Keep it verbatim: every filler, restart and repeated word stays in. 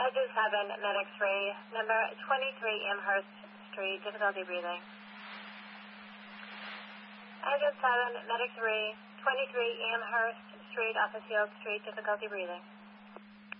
Edges seven, Medic three, number twenty-three Amherst Street, difficulty breathing. Edges seven, Medic three, twenty-three Amherst Street, Office Field Street, difficulty breathing.